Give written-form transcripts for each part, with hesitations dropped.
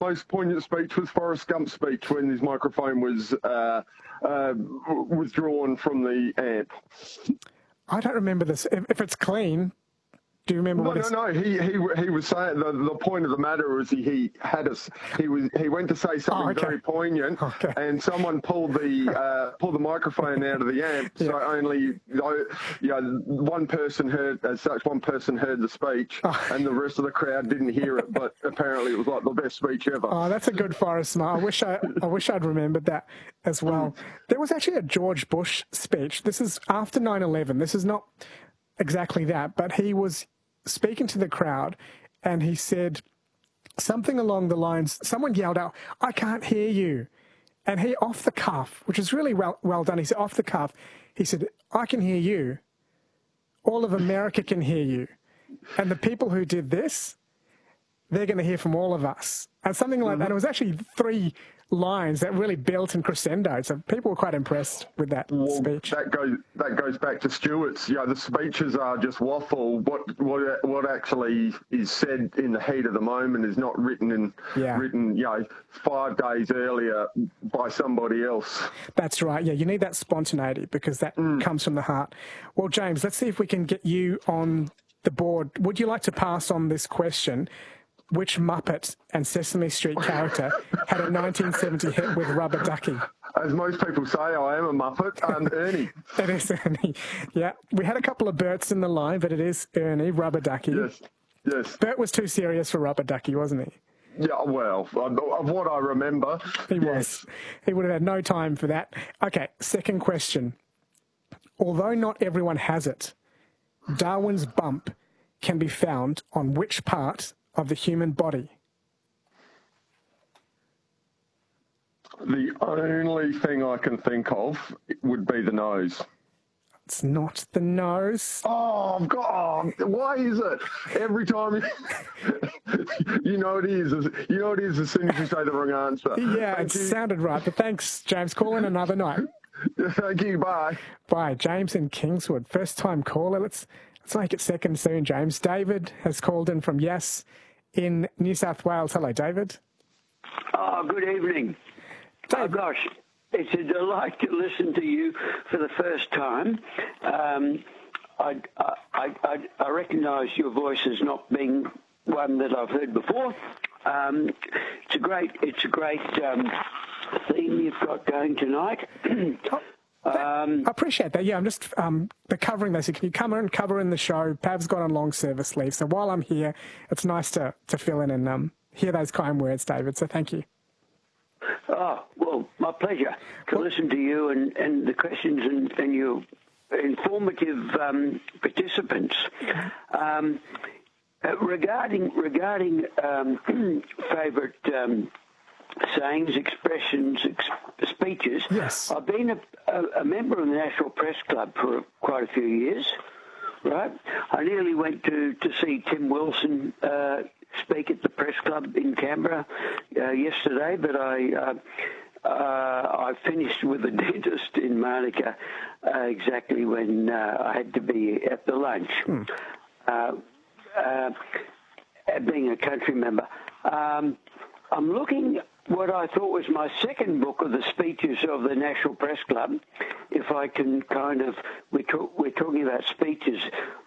most poignant speech was Forrest Gump's speech when his microphone was withdrawn from the amp. I don't remember this. If it's clean, do you remember what it's... No. He was saying the point of the matter was he went to say something very poignant, and someone pulled the microphone out of the amp, so only one person heard the speech, and the rest of the crowd didn't hear it. But apparently, it was like the best speech ever. Oh, that's a good Forrest Smart. I wish I'd remembered that as well. There was actually a George Bush speech. This is after 9/11. This is not exactly that, but he was speaking to the crowd, and he said something along the lines, someone yelled out, "I can't hear you." And he, off the cuff, which is really well done, he said, off the cuff, he said, "I can hear you. All of America can hear you. And the people who did this, they're going to hear from all of us." And something like that. It was actually 3 lines that really built in crescendo. So people were quite impressed with that speech. That goes back to Stuart's. The speeches are just waffle. What actually is said in the heat of the moment is not written 5 days earlier by somebody else. That's right. Yeah, you need that spontaneity because that comes from the heart. Well, James, let's see if we can get you on the board. Would you like to pass on this question? Which Muppet and Sesame Street character had a 1970 hit with Rubber Ducky? As most people say, I am a Muppet. Ernie. It is Ernie. Yeah, we had a couple of Berts in the line, but it is Ernie, Rubber Ducky. Yes. Bert was too serious for Rubber Ducky, wasn't he? Yeah, well, of what I remember. He was. He would have had no time for that. Okay, second question. Although not everyone has it, Darwin's bump can be found on which part of the human body? The only thing I can think of would be the nose. It's not the nose. Oh, God. Why is it? Every time you know it is. You know it is as soon as you say the wrong answer. Yeah, it sounded right. But thanks, James. Call in another night. Thank you. Bye. Bye. James in Kingswood. First time caller. Let's make it second soon, James. David has called in from Yes in New South Wales. Hello, David. Oh, good evening. Oh, gosh, it's a delight to listen to you for the first time. I recognise your voice as not being one that I've heard before. It's a great theme you've got going tonight. I appreciate that. Yeah, I'm just covering this. Can you come in and cover in the show? Pav's got on long service leave, so while I'm here, it's nice to fill in and hear those kind words, David. So thank you. Oh, well, my pleasure to listen to you and the questions and your informative participants. Regarding favourite sayings, expressions, speeches. Yes. I've been a member of the National Press Club for quite a few years, right? I nearly went to see Tim Wilson speak at the Press Club in Canberra yesterday, but I finished with a dentist in Monica exactly when I had to be at the lunch. Being a country member. I'm looking what I thought was my second book of the speeches of the National Press Club. If I can kind of, we're talking about speeches.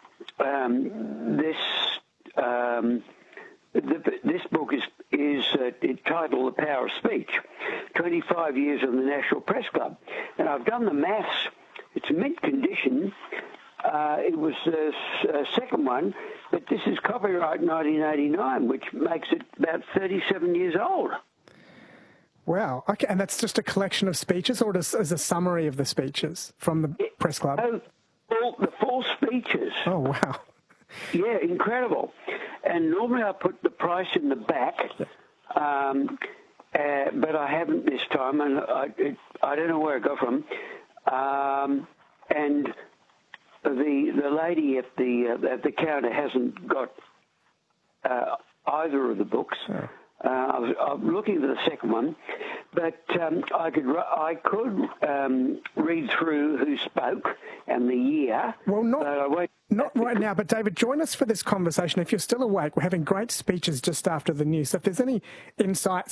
This book is titled The Power of Speech, 25 years of the National Press Club. And I've done the maths. It's mint condition. It was the second one, but this is copyright 1989, which makes it about 37 years old. Wow. Okay, and that's just a collection of speeches, or as a summary of the speeches from the Press Club? The full speeches. Oh, wow. Yeah, incredible. And normally I put the price in the back, but I haven't this time, and I don't know where it got from. And the lady at the counter hasn't got either of the books. Oh. I'm looking for the second one, but I could read through who spoke and the year. Well, not right now, but David, join us for this conversation. If you're still awake, we're having great speeches just after the news. So if there's any insights